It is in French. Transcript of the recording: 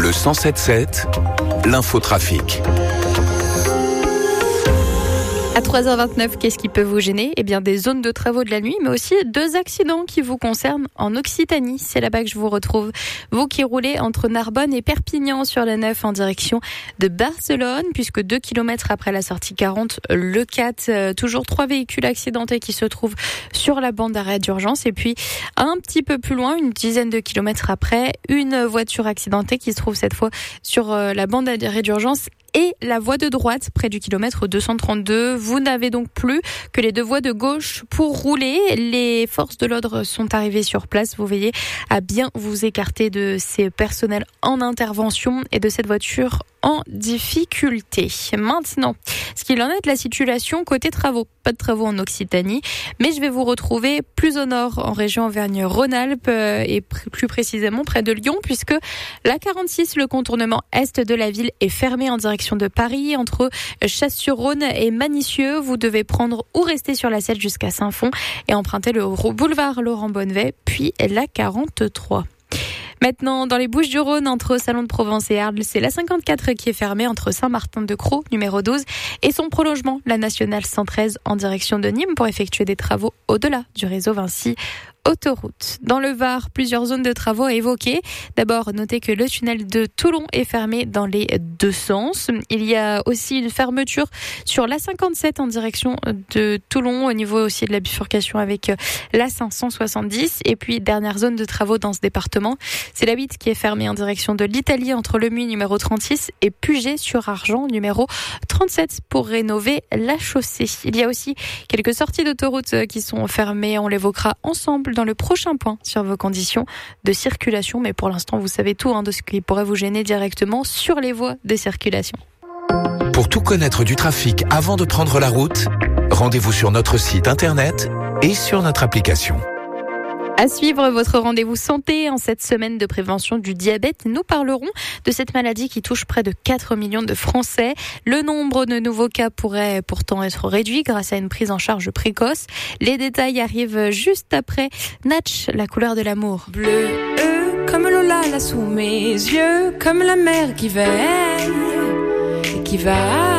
Le 107.7, l'infotrafic. À 3h29, qu'est-ce qui peut vous gêner ? Eh bien, des zones de travaux de la nuit, mais aussi 2 accidents qui vous concernent en Occitanie. C'est là-bas que je vous retrouve. Vous qui roulez entre Narbonne et Perpignan sur la 9 en direction de Barcelone, puisque 2 km après la sortie 40, le 4, toujours 3 véhicules accidentés qui se trouvent sur la bande d'arrêt d'urgence. Et puis, un petit peu plus loin, une dizaine de kilomètres après, une voiture accidentée qui se trouve cette fois sur la bande d'arrêt d'urgence et la voie de droite près du kilomètre 232. Vous n'avez donc plus que les 2 voies de gauche pour rouler. Les forces de l'ordre sont arrivées sur place. Vous veillez à bien vous écarter de ces personnels en intervention et de cette voiture en difficulté. Maintenant, ce qu'il en est de la situation côté travaux. Pas de travaux en Occitanie, mais je vais vous retrouver plus au nord, en région Auvergne-Rhône-Alpes et plus précisément près de Lyon, puisque la 46, le contournement est de la ville, est fermé en direction de Paris, entre Chasse-sur-Rhône et Manicieux. Vous devez prendre ou rester sur la 7 jusqu'à Saint-Fond et emprunter le boulevard Laurent Bonnevet, puis la 43. Maintenant, dans les Bouches-du-Rhône, entre Salon de Provence et Arles, c'est la 54 qui est fermée entre Saint-Martin-de-Crau, numéro 12, et son prolongement, la nationale 113, en direction de Nîmes, pour effectuer des travaux au-delà du réseau Vinci autoroute. Dans le Var, plusieurs zones de travaux à évoquer. D'abord, notez que le tunnel de Toulon est fermé dans les 2 sens. Il y a aussi une fermeture sur la 57 en direction de Toulon, au niveau aussi de la bifurcation avec la 570. Et puis, dernière zone de travaux dans ce département, c'est la 8 qui est fermée en direction de l'Italie entre Le Muy, numéro 36, et Puget-sur-Argent, numéro 37, pour rénover la chaussée. Il y a aussi quelques sorties d'autoroute qui sont fermées. On l'évoquera ensemble dans le prochain point sur vos conditions de circulation. Mais pour l'instant, vous savez tout de ce qui pourrait vous gêner directement sur les voies de circulation. Pour tout connaître du trafic avant de prendre la route, rendez-vous sur notre site internet et sur notre application. À suivre votre rendez-vous santé en cette semaine de prévention du diabète. Nous parlerons de cette maladie qui touche près de 4 millions de Français. Le nombre de nouveaux cas pourrait pourtant être réduit grâce à une prise en charge précoce. Les détails arrivent juste après Natch, la couleur de l'amour. Bleu, comme Lola là sous mes yeux, comme la mer qui veille et qui va